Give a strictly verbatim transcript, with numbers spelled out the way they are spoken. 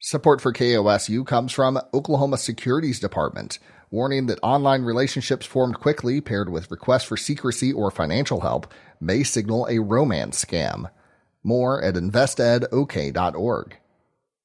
Support for K O S U comes from Oklahoma Securities Department, warning that online relationships formed quickly paired with requests for secrecy or financial help may signal a romance scam. More at invest ed o k dot org.